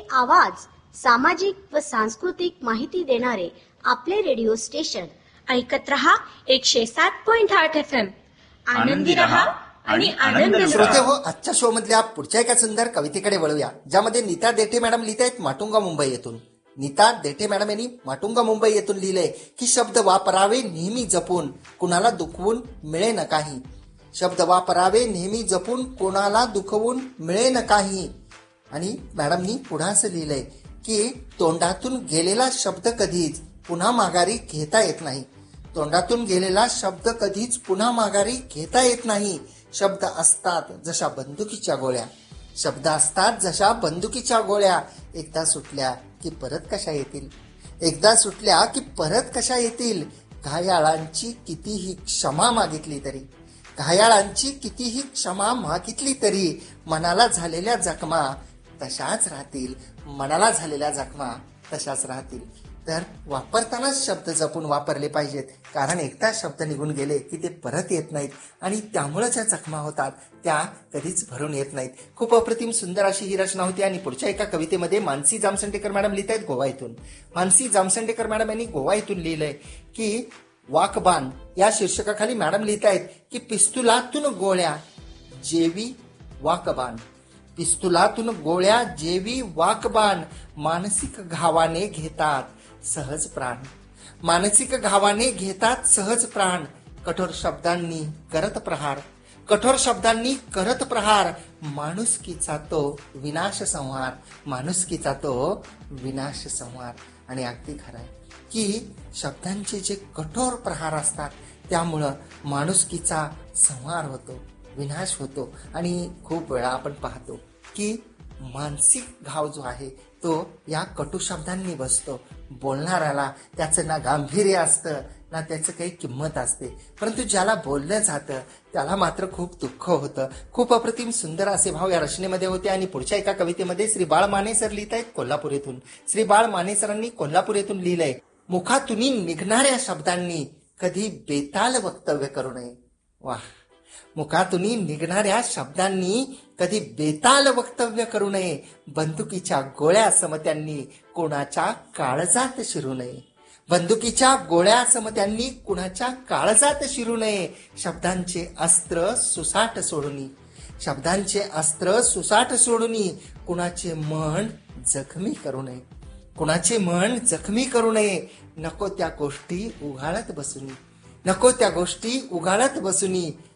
आवाज, सामाजिक व सांस्कृतिक माहिती देणारे आपले रेडिओ स्टेशन. ऐकत रहा 107.8 FM. आनंदी रहा आणि आनंद श्रोते हो, आजच्या शो मधल्या पुढच्या एका सुंदर कवितेकडे वळूया, ज्यामध्ये नीता देठे मॅडम लिहित आहेत माटुंगा मुंबई येथून. नीता देठे मॅडम यांनी माटुंगा मुंबई येथून लिहिलंय की शब्द वापरावे नेहमी जपून, कुणाला दुखवून मिळे न काही. शब्द वापरावे नेहमी जपून, कोणाला दुखवून मिळे न काही. आणि मॅडमनी पुढे असं लिहिलंय की तोंडातून गेलेला शब्द कधीच पुन्हा माघारी घेता येत नाही. तोंडातून गेलेला शब्द कधीच पुन्हा माघारी घेता येत नाही. शब्द असतात जशा बंदुकीच्या गोळ्या, शब्द असतात जशा बंदुकीच्या गोळ्या, एकदा सुटल्या की परत कशा येतील, एकदा सुटल्या की परत कशा येतील. घायाळांची कितीही क्षमा मागितली तरी, घायाळांची कितीही क्षमा मागितली तरी मनाला झालेल्या जखमा तशाच राहतील, मनाला झालेल्या जखमा तशाच राहतील. तर वापरतानाच शब्द जपून वापरले पाहिजेत, कारण एकदा शब्द निघून गेले की ते परत येत नाहीत आणि त्यामुळे ज्या जखमा होतात त्या कधीच भरून येत नाहीत. खूप अप्रतिम सुंदर अशी ही रचना होती. आणि पुढच्या एका कवितेमध्ये मानसी जामसंडेकर मॅडम लिहित आहेत गोवा इथून. मानसी जामसंडेकर मॅडम यांनी गोवा इथून लिहिलंय की वाकबान या शीर्षकाखाली मॅडम लिहित आहेत की पिस्तुलातून गोळ्या जेवी वाकबान, पिस्तुलातून गोळ्या जेवी वाकबान, मानसिक घावाने घेतात सहज प्राण, मानसिक घावाने घेतात सहज प्राण. कठोर शब्दांनी करत प्रहार, कठोर शब्दांनी करत प्रहार, माणुसकीचा तो विनाश संहार, माणुसकीचा तो विनाश संहार. आणि अगदी खरं आहे की शब्दांचे जे कठोर प्रहार असतात त्यामुळं माणुसकीचा संहार होतो, विनाश होतो. आणि खूप वेळा आपण पाहतो की मानसिक घाव जो आहे तो या कटू शब्दांनी बसतो. बोलणाऱ्याला त्याचं ना गांभीर्य असतं ना त्याचं काही किंमत असते, परंतु ज्याला बोललं जातं त्याला मात्र खूप दुःख होतं. खूप अप्रतिम सुंदर असे भाव या रचनेमध्ये होते. आणि पुढच्या एका कवितेमध्ये श्री बाळ माने सर लिहित आहेत कोल्हापूर येथून. श्री बाळ माने सरांनी कोल्हापूर येथून लिहिलंय, मुखातून निघणाऱ्या शब्दांनी कधी बेताल वक्तव्य करू नये. वाह, मुखातून निघणाऱ्या शब्दांनी कधी बेताल वक्तव्य करू नये, बंदुकीच्या गोळ्या सम त्यांनी कोणाच्या काळजात शिरू नये, बंदुकीच्या गोळ्या सम त्यांनी कुणाच्या काळजात शिरू नये. शब्दांचे अस्त्र सुसाट सोडून, शब्दांचे अस्त्र सुसाट सोडून कुणाचे मन जखमी करू नये, कुणाचे मन जखमी करू नये. नको त्या गोष्टी उघाळत बसून, नको त्या गोष्टी उघाळत बसून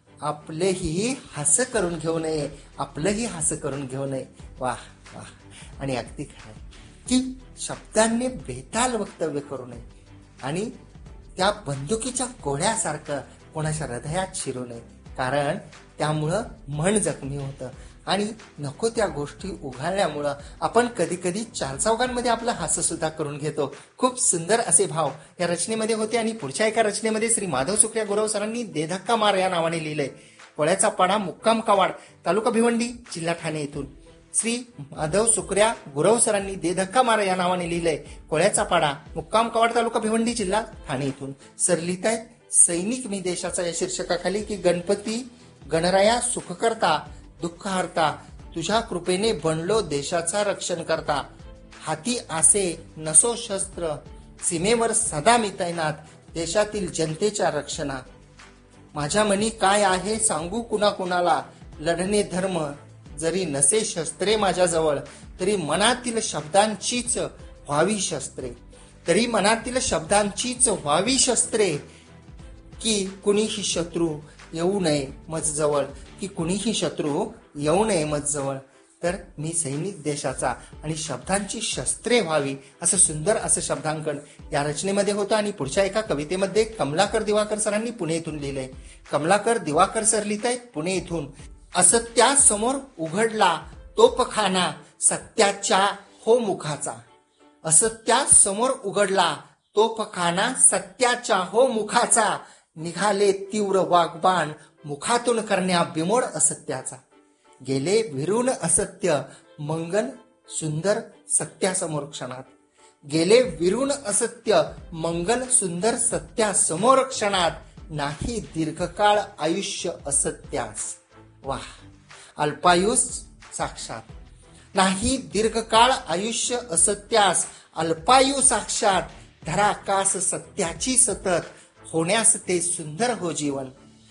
आपलेही हास करून घेऊ नये, आपलंही हास करून घेऊ नये. वाह वाह. आणि अगदी खरं की शब्दांनी बेताल वक्तव्य करू नये आणि त्या बंदुकीच्या गोळ्यासारखं कोणाच्या हृदयात शिरू नये, कारण त्यामुळं मन जखमी होतं. आणि नको त्या गोष्टी उघाळल्यामुळं आपण कधी कधी चारचौघांमध्ये आपलं हास्य सुद्धा करून घेतो. खूप सुंदर असे भाव या रचनेमध्ये होते. आणि पुढच्या एका रचनेमध्ये श्री माधव सुक्रिया गुरव सरांनी दे धक्का मार या नावाने लिहिलंय. कोळ्याचा पाडा मुक्काम कवाड तालुका भिवंडी जिल्हा ठाणे येथून श्री माधव सुक्रिया गुरव सरांनी दे धक्का मार या नावाने लिहिलंय. कोळ्याचा पाडा मुक्काम कवाड तालुका भिवंडी जिल्हा ठाणे येथून. सर लिहित आहेत सैनिक मी देशाचा या शीर्षकाखाली की गणपती गणराया सुख करता दुःख हरता, तुझ्या कृपेने बनलो देशाचा रक्षण करता, हाती आसे नसो शस्त्र, सीमेवर सदा मी तैनात, देशातील जनतेच्या रक्षणा. माझ्या मनी काय आहे सांगू कुणा कुणाला, लढणे धर्म जरी नसे शस्त्रे माझ्याजवळ, तरी मनातील शब्दांचीच व्हावी शस्त्रे, तरी मनातील शब्दांचीच व्हावी शस्त्रे, की कुणीही शत्रू येऊ नये मज जवळ, की कुणीही शत्रू येऊ नये मज जवळ. तर मी सैनिक देशाचा आणि शब्दांची शस्त्रे व्हावी असं सुंदर असं शब्दांकन या रचनेमध्ये होतं. आणि पुढच्या एका कवितेमध्ये कमलाकर दिवाकर सरांनी पुणे इथून लिहिलंय. कमलाकर दिवाकर सर लिहित आहेत पुणे इथून. असत्यासमोर उघडला तोपखाना सत्याच्या हो मुखाचा, असत्यासमोर उघडला तोपखाना सत्याच्या हो मुखाचा, निघाले तीव्र वाग्बाण मुखातून करण्या बिमोड असत्याचा, गेले विरून असत्य मंगल सुंदर सत्यासमोर क्षणात, गेले विरून असत्य मंगल सुंदर सत्यासमोर क्षणात, नाही दीर्घकाळ आयुष्य असत्यास. वाह, अल्पायुष साक्षात नाही दीर्घकाळ आयुष्य असत्यास, अल्पायू साक्षात, धराकास सत्याची सतत, होण्यास ते सुंदर हो जीवन.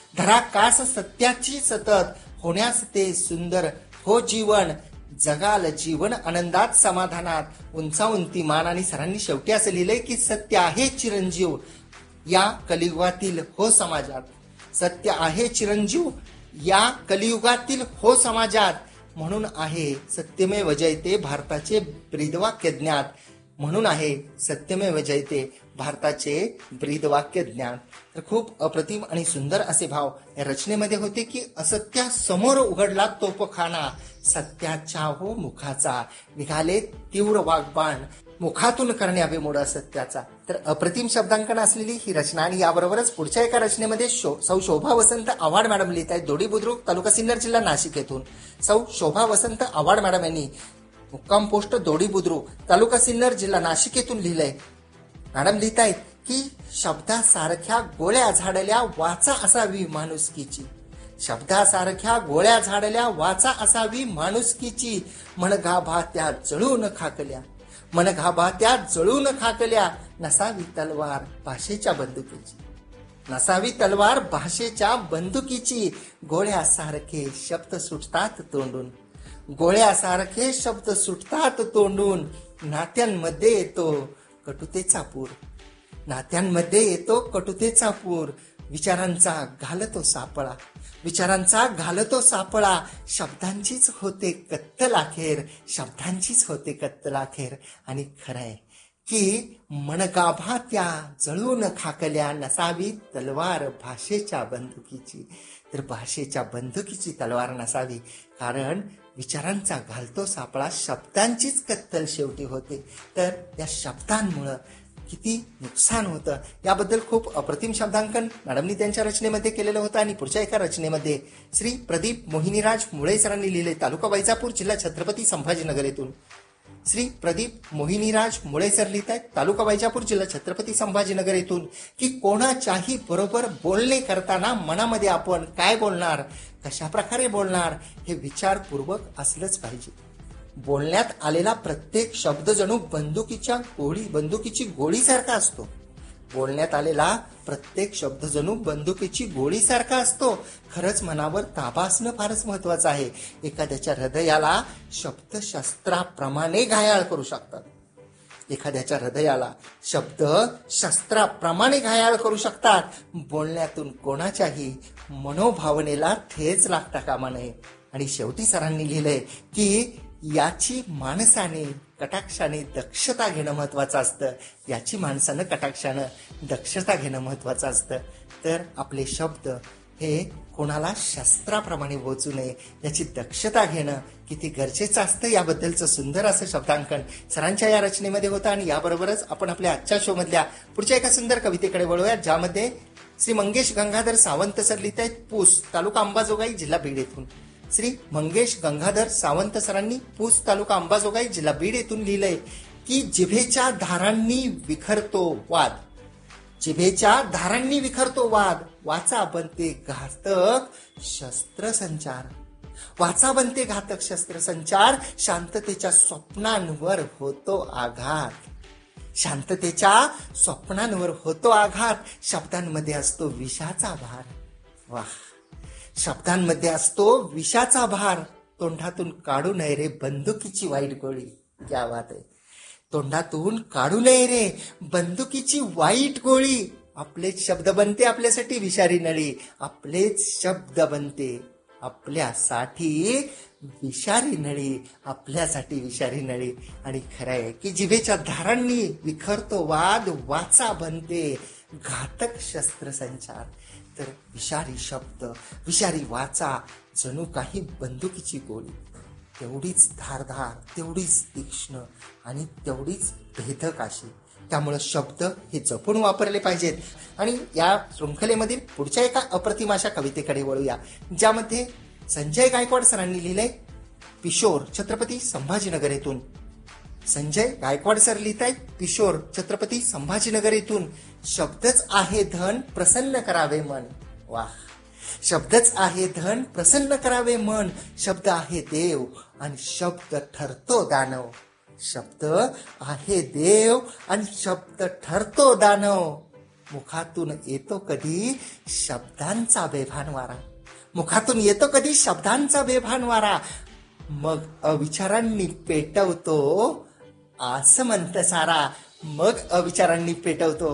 धराकास सत्याची सतत, होण्यास ते सुंदर हो जीवन. जगाल जीवन आनंदात समाधानात, उंचावंती मान. आणि सरांनी शेवटी असं लिहिलंय की सत्य आहे चिरंजीव या कलियुगातील हो समाजात. सत्य आहे चिरंजीव या कलियुगातील हो समाजात. म्हणून आहे सत्यमेव जयते भारताचे ब्रीदवाक्य ज्ञान. म्हणून आहे सत्यमेव जयते भारताचे ब्रीदवाक्य ज्ञान. तर खूप अप्रतिम आणि सुंदर असे भाव या रचनेमध्ये होते की असत्या समोर उघडला तोफखाना, सत्याच्या हो मुखाचा निघाले तीव्र वाग्बाण, मुखातून करण्यावे मोड असत्याचा. तर अप्रतिम शब्दांकन असलेली ही रचना. आणि याबरोबरच पुढच्या एका रचनेमध्ये सौ शोभा वसंत आव्हाड मॅडम लिहित आहेत दोडी बुद्रुक तालुका सिन्नर जिल्हा नाशिक येथून. सौ शोभा वसंत आव्हाड मॅडम यांनी मुक्काम पोस्ट दोडी बुद्रुक तालुका सिन्नर जिल्हा नाशिक येथून लिहिलंय. मॅडम लिहित आहेत की शब्दासारख्या गोळ्या झाडल्या वाचा असावी माणुसकीची. शब्दासारख्या गोळ्या झाडल्या वाचा असावी माणुसकीची. मन गाभा त्या जळून खाकल्या, मन गाभा त्या जळून खाकल्या, नसावी तलवार भाषेच्या बंदुकीची. नसावी तलवार भाषेच्या बंदुकीची. गोळ्यासारखे शब्द सुटतात तोंडून, गोळ्यासारखे शब्द सुटतात तोंडून. नात्यांमध्ये येतो कटुतेचा पूर, नात्यांमध्ये येतो कटुतेचा पूर. विचारांचा घालतो सापळा, विचारांचा घालतो सापळा. शब्दांचीच होते कत्तल अखेर, शब्दांचीच होते कत्तल अखेर. आणि खरंय की मनगाभा त्या जळून खाकल्या, नसावी तलवार भाषेच्या बंदुकीची. तर भाषेच्या बंदुकीची तलवार नसावी, कारण विचारांचा घालतो सापळा, शब्दांचीच कत्तल शेवटी होते. तर या शब्दांमुळं किती नुकसान होतं याबद्दल खूप अप्रतिम शब्दांकन मॅडमनी त्यांच्या रचनेमध्ये केलेलं होतं. आणि पुढच्या एका रचनेमध्ये श्री प्रदीप मोहिनीराज मुळे सरांनी लिहिले तालुका वैजापूर जिल्हा छत्रपती संभाजीनगर येथून. श्री प्रदीप मोहिनीराज मुळे सर लिहित आहेत तालुका वैजापूर जिल्हा छत्रपती संभाजीनगर येथून की कोणाच्याही बरोबर बोलणे करताना मनामध्ये आपण काय बोलणार, कशा प्रकारे बोलणार हे विचारपूर्वक असलंच पाहिजे. बोलण्यात आलेला प्रत्येक शब्द जणू बंदुकीची गोळीसारखा असतो. बोलण्यात आलेला प्रत्येक शब्द जणू बंदुकीची गोळीसारखा असतो. खरंच मनावर ताबा असणं फारच महत्वाचं आहे. एखाद्याच्या हृदयाला शब्द शस्त्राप्रमाणे घायाळ करू शकतात. एखाद्याच्या हृदयाला शब्द शस्त्राप्रमाणे घायाळ करू शकतात. बोलण्यातून कोणाच्याही मनोभावनेला ठेच लागता कामा नये. आणि शेवटी सरांनी लिहिलंय की याची माणसाने कटाक्षाने दक्षता घेणं महत्वाचं असतं. याची माणसानं कटाक्षानं दक्षता घेणं महत्वाचं असतं. तर आपले शब्द हे कोणाला शस्त्राप्रमाणे बोचू नये याची दक्षता घेणं किती गरजेचं असतं याबद्दलचं सुंदर असं शब्दांकन सरांच्या या रचनेमध्ये होतं. आणि याबरोबरच आपण आपल्या आजच्या शो मधल्या पुढच्या एका सुंदर कवितेकडे वळूया, ज्यामध्ये श्री मंगेश गंगाधर सावंत सर लिहित आहेत पूस तालुका अंबाजोगाई जिल्हा बीड येथून. श्री मंगेश गंगाधर सावंत सरांनी पूस तालुका अंबाजोगाई जिल्हा बीड येथून लिहिलंय की जिभेच्या धारांनी विखरतो वाद, जिभेच्या धारांनी विखरतो वाद, वाचा बनते घातक शस्त्रसंचार, वाचा बनते घातक शस्त्रसंचार. शांततेच्या स्वप्नांवर होतो आघात, शांततेच्या स्वप्नांवर होतो आघात. शब्दांमध्ये असतो विषाचा भार, वाह, शब्दांमध्ये असतो विषाचा भार. तोंडातून काढू नये रे बंदुकीची वाईट गोळी. क्या बात आहे. तोंडातून काढू नये रे बंदुकीची वाईट गोळी. आपलेच शब्द बनते आपल्यासाठी विषारी नळी, आपलेच शब्द बनते आपल्यासाठी विषारी नळी, आपल्यासाठी विषारी नळी. आणि खरं आहे की जिभेच्या धारांनी विखरतो वाद, वाचा बनते घातक शस्त्रसंचार. तर विषारी शब्द, विषारी वाचा जणू काही बंदुकीची गोळी, तेवढीच धारधार, तेवढीच तीक्ष्ण आणि तेवढीच भेदक अशी. त्यामुळे शब्द हे जपून वापरले पाहिजेत. आणि या शृंखलेमधील पुढच्या एका अप्रतिम अशा कवितेकडे वळूया, ज्यामध्ये संजय गायकवाड सरांनी लिहिलंय पिशोर छत्रपती संभाजीनगर येथून. संजय गायकवाड सर लिहित आहेत पिशोर छत्रपती संभाजीनगर येथून. शब्दच आहे धन प्रसन्न करावे मन, वाह, शब्दच आहे धन प्रसन्न करावे मन. शब्द आहे देव आणि शब्द ठरतो दानव. शब्द आहे देव आणि शब्द ठरतो दानव. मुखातून येतो कधी शब्दांचा बेभान वारा. मुखातून येतो कधी शब्दांचा बेभान वारा. मग अविचारांनी पेटवतो आसमंत सारा. मग अविचारांनी पेटवतो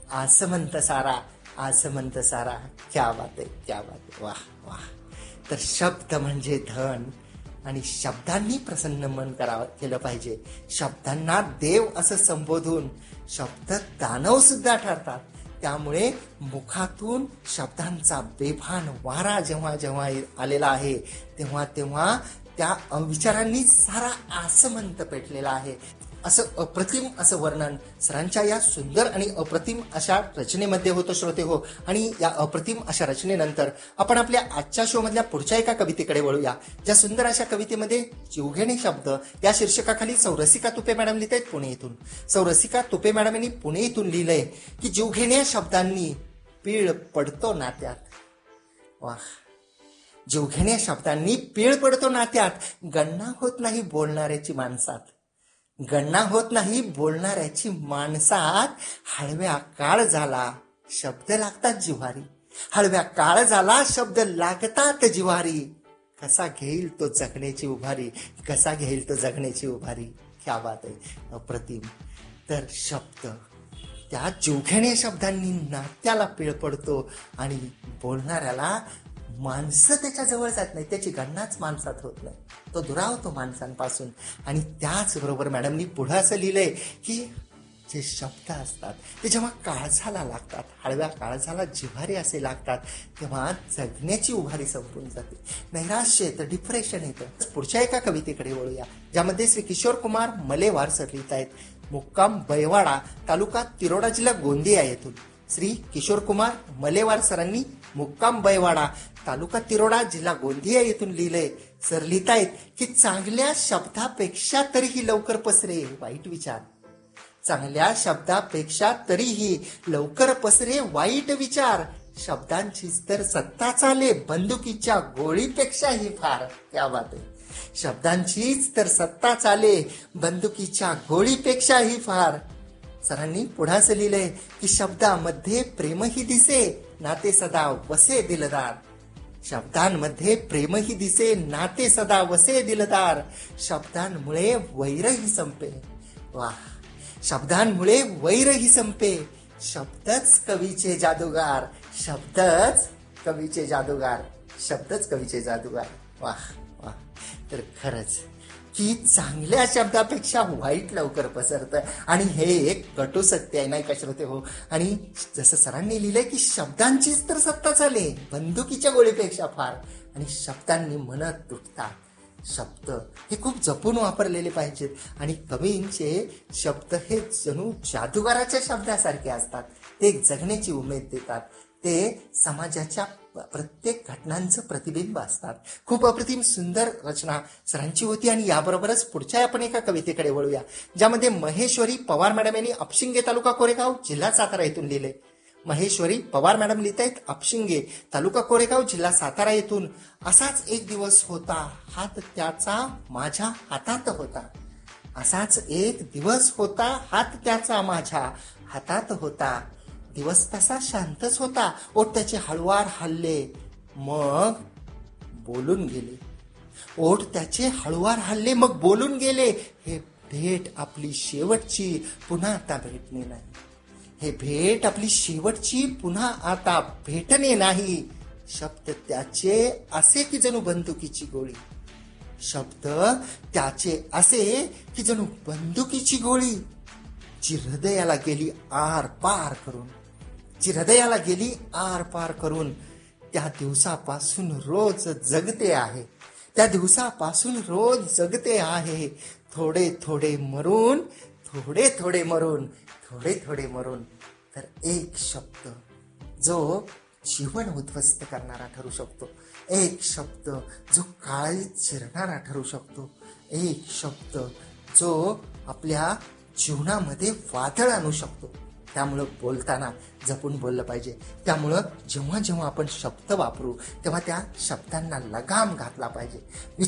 आसमंत सारा. आसमंत सारा. क्या बात आहे, क्या बात आहे. वाह वाह. तर शब्द म्हणजे धन आणि शब्दांनी प्रसन्न मन केलं पाहिजे. शब्दांना देव असं संबोधून शब्द दानव सुद्धा ठरतात. त्यामुळे मुखातून शब्दांचा बेभान वारा जेव्हा जेव्हा आलेला आहे तेव्हा तेव्हा त्या अविचारांनी सारा आसमंत पेटलेला आहे. असं अप्रतिम असं वर्णन सरांच्या या सुंदर आणि अप्रतिम अशा रचनेमध्ये होतं श्रोते हो. आणि या अप्रतिम अशा रचनेनंतर आपण आपल्या आजच्या शो मधल्या पुढच्या एका कवितेकडे वळूया. ज्या सुंदर अशा कवितेमध्ये जीवघेणे शब्द या शीर्षकाखाली सौरसिका तुपे मॅडम लिहित आहेत पुणे इथून. सौरसिका तुपे मॅडम यांनी पुणे इथून लिहिलंय की जीवघेण्या शब्दांनी पीळ पडतो नात्यात. वाह. जीवघेण्या शब्दांनी पीळ पडतो नात्यात. गणना होत नाही बोलणाऱ्याची माणसात. गणना होत नाही बोलणाऱ्याची माणसात. हळव्या काळ झाला शब्द लागतात जिव्हारी. हळव्या काळ झाला शब्द लागतात जिव्हारी. कसा घेईल तो जगण्याची उभारी. कसा घेईल तो जगण्याची उभारी. क्या बात आहे, अप्रतिम. तर शब्द त्या जीवघेण्या शब्दांनी नात्याला पीळ पडतो आणि बोलणाऱ्याला माणसं त्याच्या जवळ जात नाही. त्याची गणनाच माणसात होत नाही. तो दुरावतो माणसांपासून. आणि त्याचबरोबर मॅडमनी पुढं असं लिहिलंय की जे शब्द असतात ते जेव्हा काळजाला लागतात, हळव्या काळजाला जिव्हारी असे लागतात, तेव्हा जगण्याची उभारी संपून जाते. नैराश्य येतं, डिप्रेशन येतं. पुढच्या एका कवितेकडे वळूया ज्यामध्ये श्री किशोर कुमार मलेवार सर लिहित आहेत. मुक्काम बैवाडा, तालुका तिरोडा, जिल्हा गोंदिया येथून. श्री किशोर कुमार मलेवार सरांनी मुक्काम बैवाडा, तालुका तिरोडा, जिल्हा गोंदिया येथून लिहिलंय. सर लिहितायत की चांगल्या शब्दापेक्षा तरीही लवकर पसरे वाईट विचार. चांगल्या शब्दापेक्षा तरीही लवकर पसरे वाईट विचार. शब्दांचीच तर सत्ता चाले बंदुकीच्या गोळीपेक्षाही फार. क्या बात आहे. शब्दांचीच तर सत्ता चाले बंदुकीच्या गोळीपेक्षाही फार. सरांनी पुढे असं लिहिलंय की शब्दामध्ये प्रेमही दिसे नाते सदा वसे दिलदार. शब्दांमध्ये प्रेमही दिसे नाते सदा वसे दिलदार. शब्दांमुळे वैरही संपे. वाह. शब्दांमुळे वैरही संपे. शब्दच कवीचे जादूगार. शब्दच कवीचे जादूगार. शब्दच कवीचे जादूगार. वाह वाह. तर खरंच की चांगल्या शब्दापेक्षा वाईट लवकर पसरतं आणि हे एक कटू सत्य आहे, नाही का श्रोते हो. आणि जसं सरांनी लिहिलंय की शब्दांचीच तर सत्ता चाले बंदुकीच्या गोळीपेक्षा फार. आणि शब्दांनी मनत तुटतात. शब्द हे खूप जपून वापरलेले पाहिजेत. आणि कवींचे शब्द हे जणू जादूगाराच्या शब्दासारखे असतात. ते जगण्याची उमेद देतात. ते समाजाच्या प्रत्येक घटनांचं प्रतिबिंब असतात. खूप अप्रतिम सुंदर रचना सरांची होती. आणि याबरोबरच पुढच्या आपण एका कवितेकडे वळूया ज्यामध्ये महेश्वरी पवार मॅडम यांनी अपशिंगे, तालुका कोरेगाव, जिल्हा सातारा येथून लिहिले. महेश्वरी पवार मॅडम लिहित आहेत अपशिंगे, तालुका कोरेगाव, जिल्हा सातारा येथून. असाच एक दिवस होता हात त्याचा माझ्या हातात होता. असाच एक दिवस होता हात त्याचा माझ्या हातात होता. दिवस तसा शांतच होता. ओठ त्याचे हळुवार हल्ले मग बोलून गेले. ओठ त्याचे हळुवार हल्ले मग बोलून गेले. हे भेट आपली शेवटची पुन्हा आता भेटणे नाही. हे भेट आपली शेवटची पुन्हा आता भेटणे नाही. शब्द त्याचे असे की जणू बंदुकीची गोळी. शब्द त्याचे असे की जणू बंदुकीची गोळी. जी हृदयाला गेली आर पार करून. जी हृदयाला गेली आर पार करून. त्या दिवसापासून रोज जगते आहे. त्या दिवसापासून रोज जगते आहे. थोडे थोडे मरून, थोडे थोडे मरून, थोडे थोडे मरून. तर एक शब्द जो जीवन उद्ध्वस्त करणारा ठरू शकतो. एक शब्द जो काळी चिरणारा ठरू शकतो. एक शब्द जो आपल्या जीवनामध्ये वादळ आणू शकतो. त्यामुळं बोलताना जपून बोललं पाहिजे. त्यामुळं जेव्हा जेव्हा आपण शब्द वापरू तेव्हा त्या शब्दांना लगाम घातला पाहिजे.